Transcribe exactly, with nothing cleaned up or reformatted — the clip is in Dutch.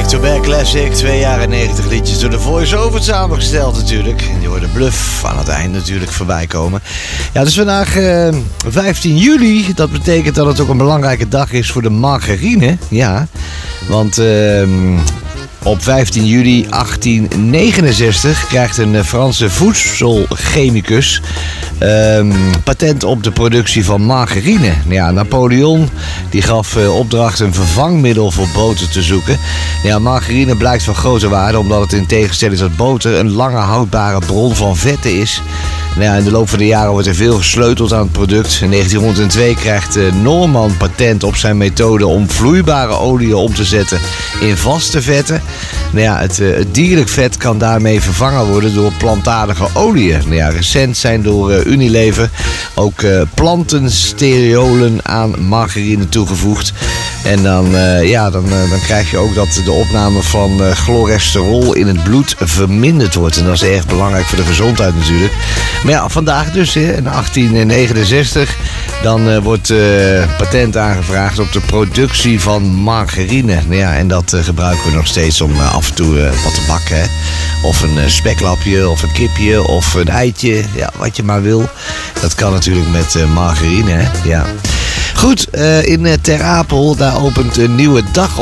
Back-to-back classic, twee jaren negentig liedjes door de voice-over samengesteld natuurlijk. En die hoorde Bluff aan het eind natuurlijk voorbij komen. Ja, het is vandaag uh, vijftien juli. Dat betekent dat het ook een belangrijke dag is voor de margarine. Ja, want uh, op vijftien juli achttien negenenzestig krijgt een Franse voedselchemicus Um, patent op de productie van margarine. Ja, Napoleon die gaf uh, opdracht een vervangmiddel voor boter te zoeken. Ja, margarine blijkt van grote waarde omdat het in tegenstelling tot boter een lange houdbare bron van vetten is. Nou ja, in de loop van de jaren wordt er veel gesleuteld aan het product. In negentienhonderdtwee krijgt uh, Norman patent op zijn methode om vloeibare oliën om te zetten in vaste vetten. Nou ja, het, uh, het dierlijk vet kan daarmee vervangen worden door plantaardige oliën. Nou ja, recent zijn door uh, Unilever ook uh, plantensterolen aan margarine toegevoegd. En dan, uh, ja, dan, uh, dan krijg je ook dat de opname van uh, cholesterol in het bloed verminderd wordt. En dat is erg belangrijk voor de gezondheid natuurlijk. Maar ja, vandaag dus, hè, in achttien negenenzestig, dan uh, wordt uh, patent aangevraagd op de productie van margarine. Nou ja, en dat uh, gebruiken we nog steeds om uh, af en toe uh, wat te bakken. Hè. Of een uh, speklapje, of een kipje, of een eitje. Ja, wat je maar wil. Dat kan natuurlijk met uh, margarine, hè. Ja. Goed, uh, in uh, Ter Apel, daar opent een nieuwe dag